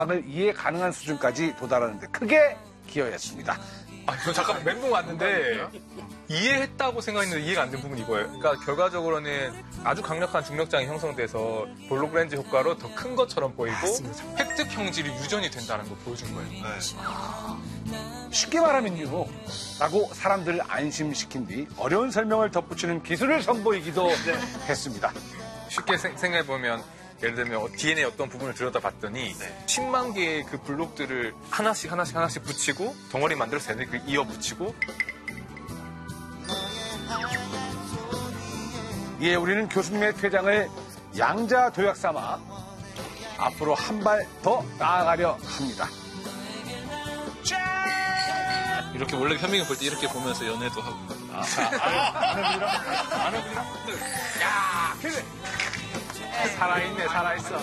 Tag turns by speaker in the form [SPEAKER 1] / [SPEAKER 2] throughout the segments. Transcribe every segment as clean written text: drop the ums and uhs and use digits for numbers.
[SPEAKER 1] 을 이해 가능한 수준까지 도달하는 데 크게 기여했습니다.
[SPEAKER 2] 저 잠깐 멘붕 왔는데 이해했다고 생각했는데 이해가 안 된 부분이 이거예요. 그러니까 결과적으로는 아주 강력한 중력장이 형성돼서 볼로그랜지 효과로 더 큰 것처럼 보이고 획득 형질이 유전이 된다는 걸 보여준 거예요.
[SPEAKER 1] 쉽게 말하면요 라고 사람들을 안심시킨 뒤 어려운 설명을 덧붙이는 기술을 선보이기도 했습니다.
[SPEAKER 2] 쉽게 생각해보면 예를 들면 DNA 어떤 부분을 들여다봤더니 10만 개의 그 블록들을 하나씩 붙이고 덩어리 만들어서 얘네를 이어 붙이고
[SPEAKER 1] 이에 우리는 교수님의 퇴장을 양자도약 삼아 앞으로 한 발 더 나아가려 합니다.
[SPEAKER 3] 이렇게 원래 현민이 볼 때 이렇게 보면서 연애도 하고.
[SPEAKER 1] 아내분이랑? 야, 그래. 살아있네, 살아있어.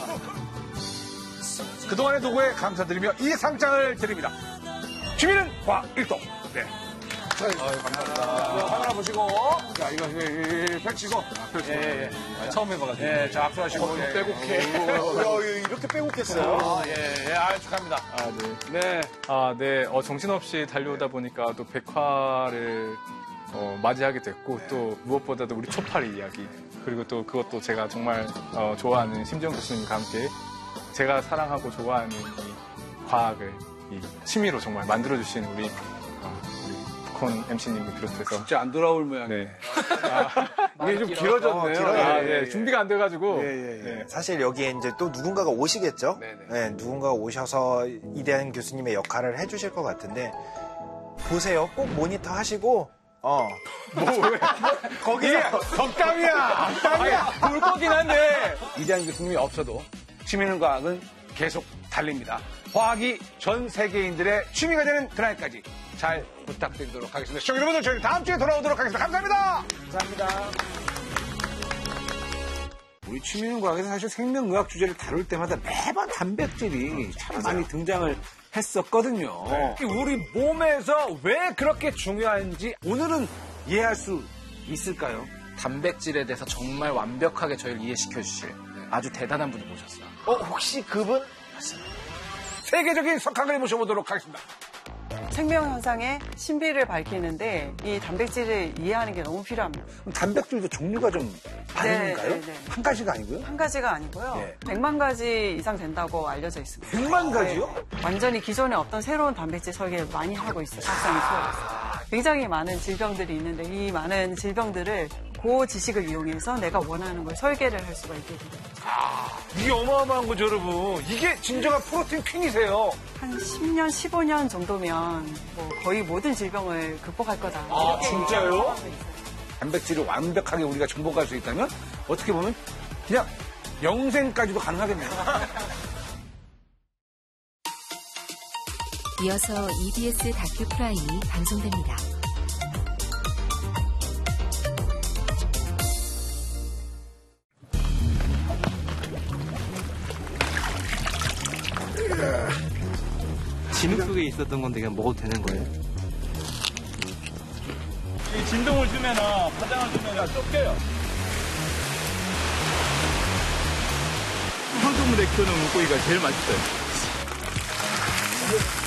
[SPEAKER 1] 그동안의 도구에 감사드리며 이 상장을 드립니다. 취미는 과학 일동. 네. 감사합니다. 카메라 보시고, 자, 이거 펼치고. 예.
[SPEAKER 2] 처음 해봐가지고.
[SPEAKER 1] 예, 자, 악수하시고.
[SPEAKER 4] 빼곡해. 이렇게 빼곡했어요?
[SPEAKER 1] 예, 축하합니다. 네.
[SPEAKER 2] 네. 정신없이 달려오다 보니까 또 백화를 맞이하게 됐고 또 무엇보다도 우리 초파리 이야기 그리고 또 그것도 제가 정말 좋아하는 심지영 교수님과 함께 제가 사랑하고 좋아하는 이 과학을 이 취미로 정말 만들어주신 우리 북콘 MC님을 비롯해서
[SPEAKER 1] 진짜 안 돌아올 모양이네.
[SPEAKER 2] 네.
[SPEAKER 1] 이게 좀 길어졌네요.
[SPEAKER 2] 네. 준비가 안 돼가지고
[SPEAKER 4] 네. 사실 여기에 이제 또 누군가가 오시겠죠? 네, 누군가가 오셔서 이대한 교수님의 역할을 해주실 것 같은데 보세요. 꼭 모니터 하시고
[SPEAKER 1] 거기서 덕담이야.
[SPEAKER 2] 볼 거긴 한데
[SPEAKER 1] 이대한 교수님이 없어도 취미는 과학은 계속 달립니다. 과학이 전 세계인들의 취미가 되는 그날까지 잘 부탁드리도록 하겠습니다. 시청자 여러분들 저희는 다음 주에 돌아오도록 하겠습니다. 감사합니다.
[SPEAKER 4] 감사합니다.
[SPEAKER 1] 우리 취미는 과학에서 사실 생명의학 주제를 다룰 때마다 매번 단백질이 참 많이 등장을 했었거든요. 우리 몸에서 왜 그렇게 중요한지 오늘은 이해할 수 있을까요?
[SPEAKER 5] 단백질에 대해서 정말 완벽하게 저희를 이해시켜 주실 아주 대단한 분을 모셨어요.
[SPEAKER 4] 혹시 그분?
[SPEAKER 1] 세계적인 석학을 모셔보도록 하겠습니다.
[SPEAKER 6] 생명 현상의 신비를 밝히는데 이 단백질을 이해하는 게 너무 필요합니다.
[SPEAKER 1] 그럼 단백질도 종류가 좀 많은가요?
[SPEAKER 6] 네.
[SPEAKER 1] 한 가지가 아니고요?
[SPEAKER 6] 한 가지가 아니고요.
[SPEAKER 1] 네.
[SPEAKER 6] 100만 가지 이상 된다고 알려져 있습니다.
[SPEAKER 1] 100만 가지요?
[SPEAKER 6] 네. 완전히 기존에 어떤 새로운 단백질 설계를 많이 하고 있어요. 박사님 수업에서. 굉장히 많은 질병들이 있는데 이 많은 질병들을 그 지식을 이용해서 내가 원하는 걸 설계를 할 수가 있게 됩니다.
[SPEAKER 1] 이게 어마어마한 거죠, 여러분. 이게 진정한 프로틴 퀸이세요.
[SPEAKER 6] 한 10년, 15년 정도면 뭐 거의 모든 질병을 극복할 거다.
[SPEAKER 1] 진짜요? 단백질을 완벽하게 우리가 정복할 수 있다면 어떻게 보면 그냥 영생까지도 가능하겠네요.
[SPEAKER 7] 이어서 EBS 다큐 프라임이 방송됩니다.
[SPEAKER 8] 진흙 속에 있었던 건데 그냥 먹어도 되는 거예요?
[SPEAKER 9] 이 진동을 주면은 화장을 주면은 쫓겨요. 황금물에 키우는 물고기가 제일 맛있어요.